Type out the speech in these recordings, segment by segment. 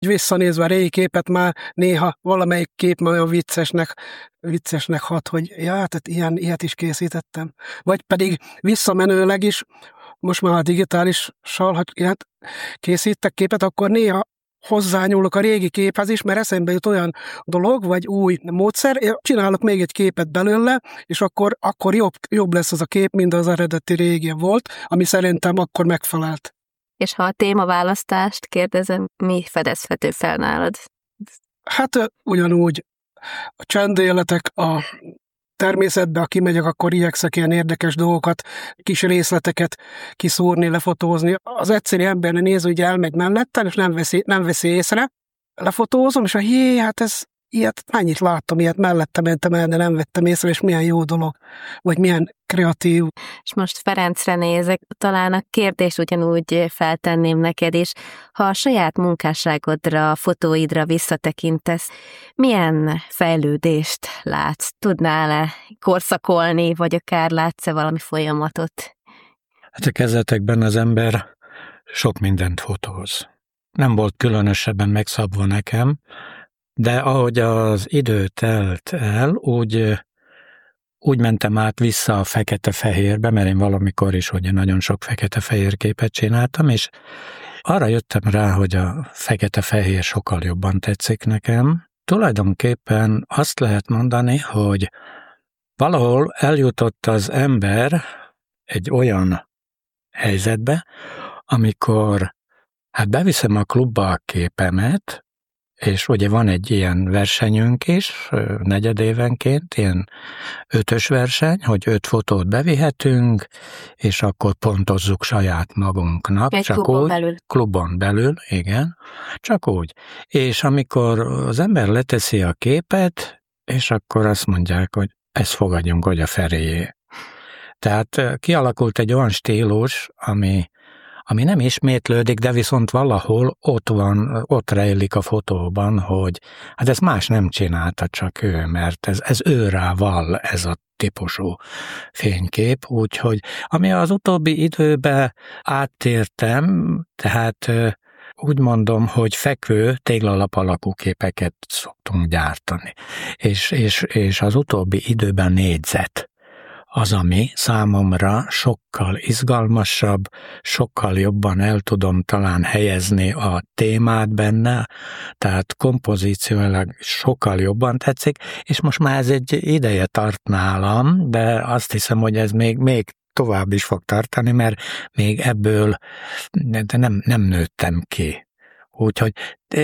Visszanézve a régi képet már néha valamelyik kép már olyan viccesnek hat, hogy ja, tehát ilyet is készítettem. Vagy pedig visszamenőleg is, most már a digitálissal, hogy ilyet készítek képet, akkor néha hozzányúlok a régi képhez is, mert eszembe jut olyan dolog, vagy új módszer, én csinálok még egy képet belőle, és akkor jobb lesz az a kép, mint az eredeti régi volt, ami szerintem akkor megfelelt. És ha a témaválasztást kérdezem, mi fedezhető fel nálad? Hát ugyanúgy a csendéletek, a természetbe, ha kimegyek, akkor igyekszek ilyen érdekes dolgokat, kis részleteket kiszúrni, lefotózni. Az egyszerű ember néző, hogy elmegy mellettem, és nem veszi észre. Lefotózom, és ilyet mennyit láttam, ilyet mellettem mentem el, de nem vettem észre, és milyen jó dolog, vagy milyen kreatív. És most Ferencre nézek, talán a kérdést ugyanúgy feltenném neked is. Ha a saját munkásságodra, a fotóidra visszatekintesz, milyen fejlődést látsz? Tudnál-e korszakolni, vagy akár látsz-e valami folyamatot? Hát a kezdetekben az ember sok mindent fotóz. Nem volt különösebben megszabva nekem, de ahogy az idő telt el, úgy mentem át vissza a fekete-fehérbe, mert én valamikor is ugye nagyon sok fekete-fehér képet csináltam, és arra jöttem rá, hogy a fekete-fehér sokkal jobban tetszik nekem. Tulajdonképpen azt lehet mondani, hogy valahol eljutott az ember egy olyan helyzetbe, amikor beviszem a klubba a képemet, és ugye van egy ilyen versenyünk is, negyedévenként, ilyen 5-ös verseny, hogy 5 fotót bevihetünk, és akkor pontozzuk saját magunknak. Egy klubon belül. Klubon belül, igen, csak úgy. És amikor az ember leteszi a képet, és akkor azt mondják, hogy ezt fogadjunk, hogy a Feréjé. Tehát kialakult egy olyan stílus, ami nem ismétlődik, de viszont valahol ott rejlik a fotóban, hogy hát ez más nem csinálta, csak ő, mert ez őrá vall ez a típusú fénykép, úgyhogy ami az utóbbi időben áttértem, tehát úgy mondom, hogy fekvő téglalap alakú képeket szoktunk gyártani, és az utóbbi időben négyzet. Az, ami számomra sokkal izgalmasabb, sokkal jobban el tudom talán helyezni a témát benne, tehát kompozícióilag sokkal jobban tetszik, és most már ez egy ideje tart nálam, de azt hiszem, hogy ez még tovább is fog tartani, mert még ebből nem nőttem ki. Úgyhogy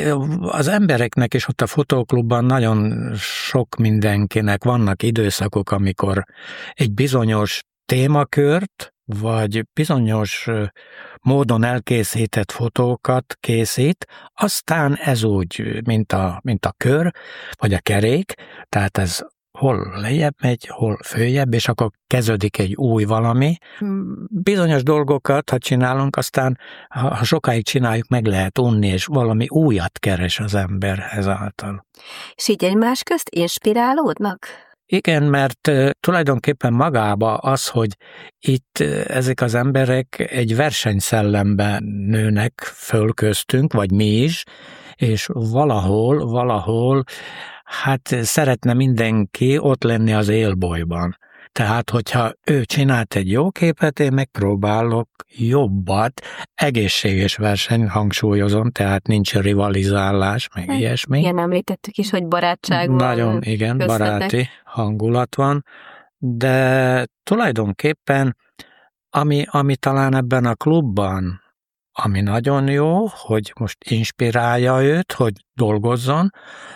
az embereknek is ott a fotóklubban nagyon sok mindenkinek vannak időszakok, amikor egy bizonyos témakört, vagy bizonyos módon elkészített fotókat készít, aztán ez úgy, mint a kör, vagy a kerék, tehát ez hol lejjebb megy, hol följebb, és akkor kezdődik egy új valami. Bizonyos dolgokat, ha csinálunk, aztán, ha sokáig csináljuk, meg lehet unni, és valami újat keres az ember ezáltal. És így egymás közt inspirálódnak? Igen, mert tulajdonképpen magába az, hogy itt ezek az emberek egy versenyszellemben nőnek föl köztünk, vagy mi is, és valahol hát szeretne mindenki ott lenni az élbolyban. Tehát, hogyha ő csinált egy jó képet, én megpróbálok jobbat, egészséges verseny, hangsúlyozom, tehát nincs rivalizálás, meg ilyesmi. Igen, említettük is, hogy barátság van. Nagyon, igen, köztetek. Baráti hangulat van, de tulajdonképpen, ami talán ebben a klubban, ami nagyon jó, hogy most inspirálja őt, hogy dolgozzon,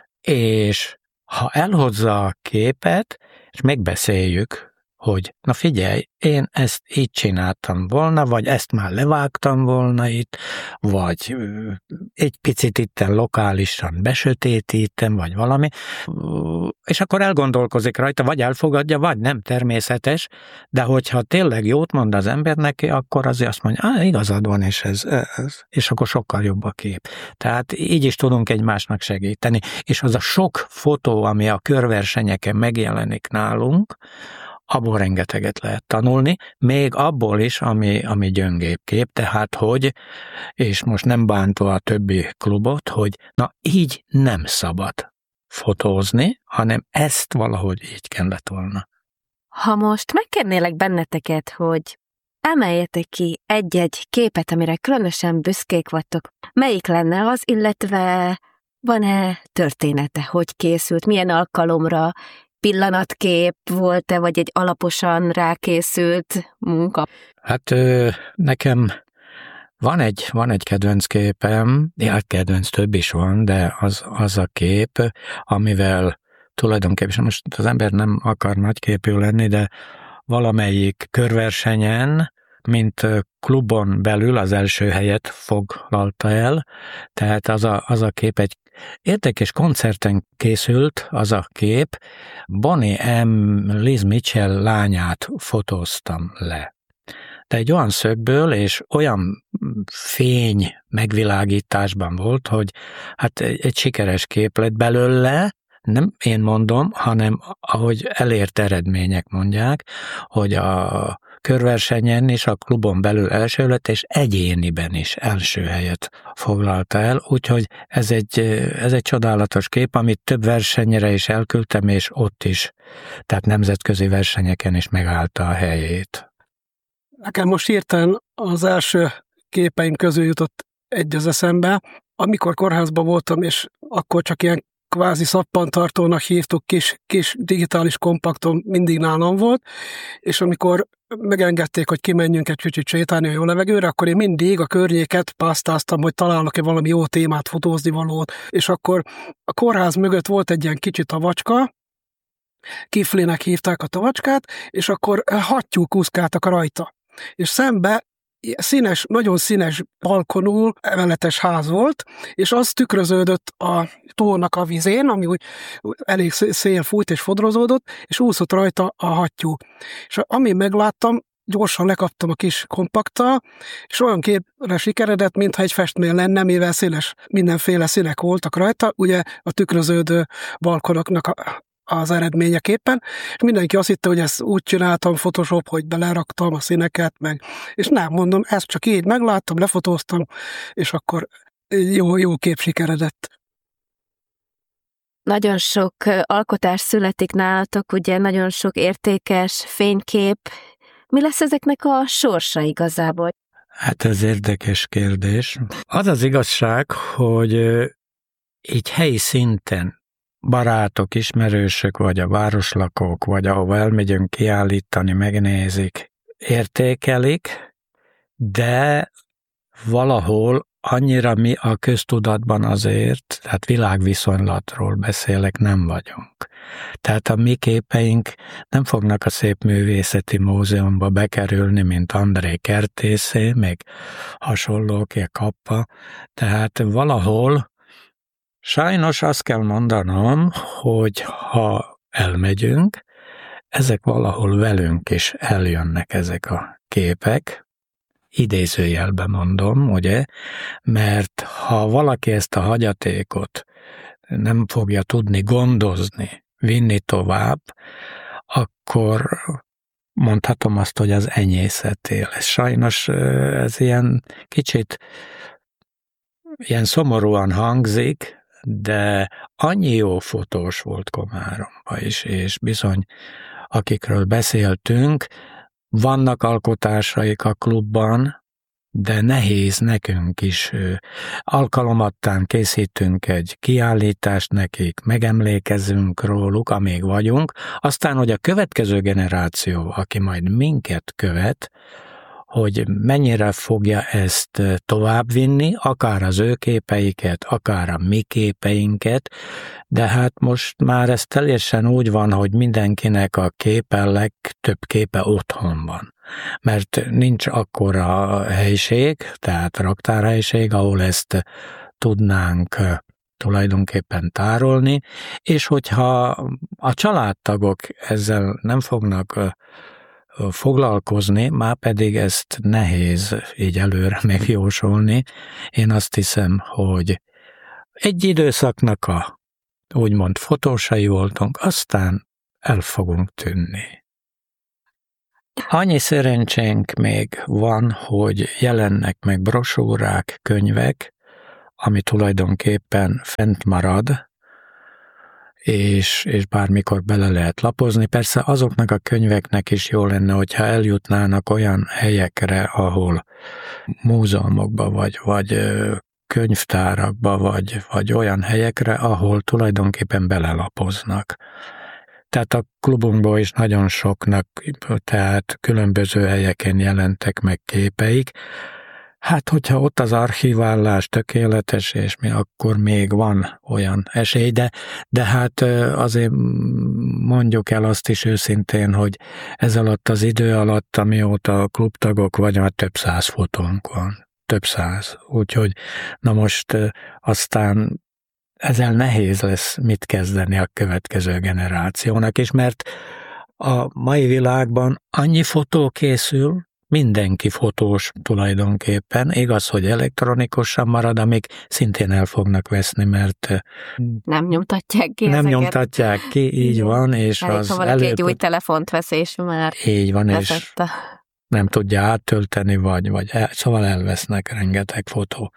és ha elhozza a képet, és megbeszéljük, hogy na figyelj, én ezt így csináltam volna, vagy ezt már levágtam volna itt, vagy egy picit itten lokálisan besötétítem, vagy valami, és akkor elgondolkozik rajta, vagy elfogadja, vagy nem, természetes, de hogyha tényleg jót mond az ember neki, akkor azért azt mondja, igazad van, és ez, és akkor sokkal jobb a kép. Tehát így is tudunk egymásnak segíteni, és az a sok fotó, ami a körversenyeken megjelenik nálunk, abból rengeteget lehet tanulni, még abból is, ami gyöngébb kép, tehát hogy, és most nem bántva a többi klubot, hogy na így nem szabad fotózni, hanem ezt valahogy így kellett volna. Ha most megkérnélek benneteket, hogy emeljetek ki egy-egy képet, amire különösen büszkék vagytok, melyik lenne az, illetve van-e története, hogy készült, milyen alkalomra, pillanatkép volt-e, vagy egy alaposan rákészült munka? Hát nekem van egy kedvenc képem, kedvenc több is van, de az a kép, amivel tulajdonképpen most az ember nem akar nagyképű lenni, de valamelyik körversenyen, mint klubon belül az első helyet foglalta el, tehát az a kép egy érdekes koncerten készült, az a kép, Bonnie M. Liz Mitchell lányát fotóztam le. De egy olyan szögből és olyan fény megvilágításban volt, hogy hát egy sikeres kép lett belőle, nem én mondom, hanem ahogy elért eredmények mondják, hogy a körversenyen és a klubon belül első lett, és egyéniben is első helyet foglalta el, úgyhogy ez egy csodálatos kép, amit több versenyre is elküldtem, és ott is, tehát nemzetközi versenyeken is megállta a helyét. Nekem most hirtelen az első képeim közül jutott egy az eszembe, amikor kórházban voltam, és akkor csak ilyen kvázi szappantartónak hívtuk, kis digitális kompaktom mindig nálam volt, és amikor megengedték, hogy kimenjünk egy kicsit sétálni a jó levegőre, akkor én mindig a környéket pásztáztam, hogy találok-e valami jó témát, fotózni valót, és akkor a kórház mögött volt egy ilyen kicsi tavacska, Kiflinek hívták a tavacskát, és akkor hattyúk úszkáltak rajta. És szembe színes, nagyon színes balkonú emeletes ház volt, és az tükröződött a tónak a vizén, ami úgy elég szél fújt és fodrozódott, és úszott rajta a hattyú. És ami megláttam, gyorsan lekaptam a kis kompaktal, és olyan képre sikeredett, mintha egy festmény lenne, mivel színes, mindenféle színek voltak rajta, ugye a tükröződő balkonoknak az eredményeképpen, és mindenki azt hitte, hogy ezt úgy csináltam Photoshop, hogy beleraktam a színeket, meg, és nem mondom, ezt csak így megláttam, lefotóztam, és akkor jó kép sikeredett. Nagyon sok alkotás születik nálatok, ugye nagyon sok értékes fénykép. Mi lesz ezeknek a sorsa igazából? Hát ez érdekes kérdés. Az az igazság, hogy így helyi szinten barátok, ismerősök, vagy a városlakók, vagy ahova elmegyünk kiállítani, megnézik, értékelik, de valahol annyira mi a köztudatban azért, tehát világviszonylatról beszélek, nem vagyunk. Tehát a mi képeink nem fognak a Szép Művészeti Múzeumba bekerülni, mint André Kertészé, még hasonlók, Kappa. Tehát valahol sajnos azt kell mondanom, hogy ha elmegyünk, ezek valahol velünk is eljönnek ezek a képek, idézőjelben mondom, ugye, mert ha valaki ezt a hagyatékot nem fogja tudni gondozni, vinni tovább, akkor mondhatom azt, hogy az enyészeté lesz. Sajnos ez ilyen kicsit ilyen szomorúan hangzik, de annyi jó fotós volt Komáromban is, és bizony, akikről beszéltünk, vannak alkotásaik a klubban, de nehéz nekünk is. Alkalomattán készítünk egy kiállítást nekik, megemlékezünk róluk, amíg vagyunk, aztán, hogy a következő generáció, aki majd minket követ, hogy mennyire fogja ezt továbbvinni, akár az ő képeiket, akár a mi képeinket, de hát most már ez teljesen úgy van, hogy mindenkinek a képe, legtöbb képe otthon van. Mert nincs akkora helység, tehát raktárhelység, ahol ezt tudnánk tulajdonképpen tárolni, és hogyha a családtagok ezzel nem fognak foglalkozni, már pedig ezt nehéz így előre megjósolni. Én azt hiszem, hogy egy időszaknak a úgymond fotósai voltunk, aztán el fogunk tűnni. Annyi szerencsénk még van, hogy jelennek meg brosúrák, könyvek, ami tulajdonképpen fent marad, és bármikor bele lehet lapozni. Persze azoknak a könyveknek is jó lenne, hogyha eljutnának olyan helyekre, ahol múzeumokba, vagy könyvtárakba, vagy olyan helyekre, ahol tulajdonképpen belelapoznak. Tehát a klubunkból is nagyon soknak, tehát különböző helyeken jelentek meg képeik. Hát, hogyha ott az archiválás tökéletes, és mi akkor még van olyan esély, de hát azért mondjuk el azt is őszintén, hogy ez alatt az idő alatt, amióta klubtagok vagy, már több 100 fotónk van. Több 100. Úgyhogy na most aztán ezzel nehéz lesz mit kezdeni a következő generációnak is, mert a mai világban annyi fotó készül, mindenki fotós tulajdonképpen, igaz, hogy elektronikusan marad, amik szintén el fognak veszni, mert nem nyomtatják ki nem ezeket. Nyomtatják ki, így van, és elég, az ha valaki egy új telefont vesz, és már így van, és nem tudja áttölteni, szóval elvesznek rengeteg fotó.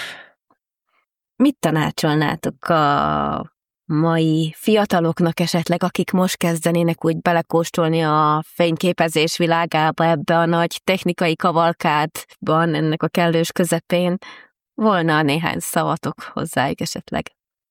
Mit tanácsolnátok a mai fiataloknak esetleg, akik most kezdenének úgy belekóstolni a fényképezés világába, ebbe a nagy technikai kavalkádban, ennek a kellős közepén? Volna néhány szavatok hozzájuk esetleg?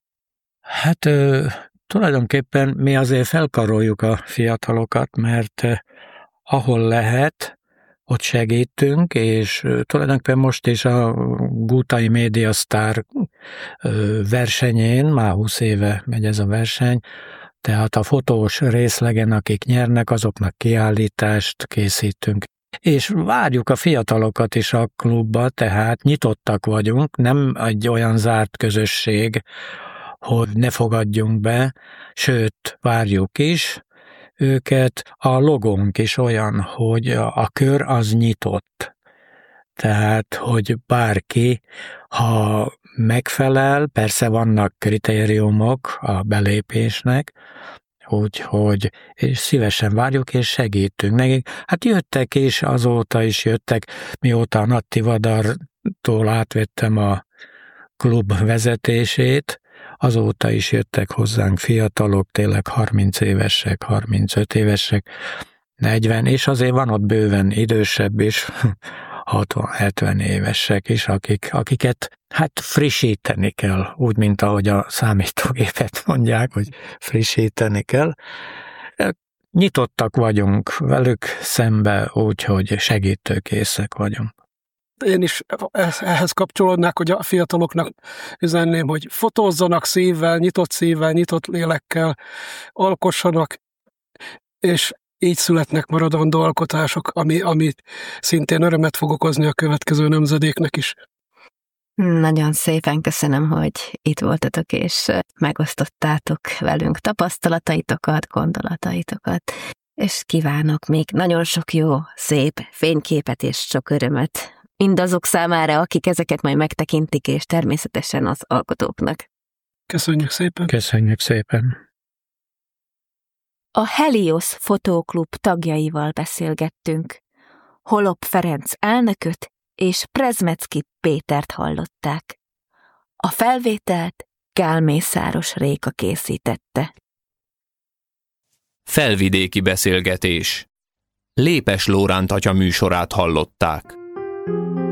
Hát tulajdonképpen mi azért felkaroljuk a fiatalokat, mert ahol lehet, ott segítünk, és tulajdonképpen most is a Gutai Média Sztár versenyén, már 20 éve megy ez a verseny, tehát a fotós részlegen, akik nyernek, azoknak kiállítást készítünk. És várjuk a fiatalokat is a klubba, tehát nyitottak vagyunk, nem egy olyan zárt közösség, hogy ne fogadjunk be, sőt, várjuk is őket. A logónk is olyan, hogy a kör az nyitott. Tehát, hogy bárki, ha megfelel, persze vannak kritériumok a belépésnek, úgyhogy és szívesen várjuk és segítünk nekik. Hát jöttek és azóta is jöttek, mióta a Natti Vadartól átvettem a klub vezetését, azóta is jöttek hozzánk fiatalok, tényleg 30 évesek, 35 évesek, 40, és azért van ott bőven idősebb is, 60-70 évesek is, akiket hát frissíteni kell, úgy, mint ahogy a számítógépet mondják, hogy frissíteni kell. Nyitottak vagyunk velük szembe, úgyhogy segítőkészek vagyunk. Én is ehhez kapcsolódnák, hogy a fiataloknak üzenném, hogy fotózzanak szívvel, nyitott lélekkel, alkossanak, és így születnek maradandó alkotások, ami szintén örömet fog okozni a következő nemzedéknek is. Nagyon szépen köszönöm, hogy itt voltatok, és megosztottátok velünk tapasztalataitokat, gondolataitokat, és kívánok még nagyon sok jó, szép fényképet és sok örömet mindazok számára, akik ezeket majd megtekintik, és természetesen az alkotóknak. Köszönjük szépen! Köszönjük szépen! A Helios Fotóklub tagjaival beszélgettünk. Holop Ferenc elnököt és Prezmecki Pétert hallották. A felvételt Gál-Mészáros Réka készítette. Felvidéki beszélgetés. Lépes Lóránt atya műsorát hallották.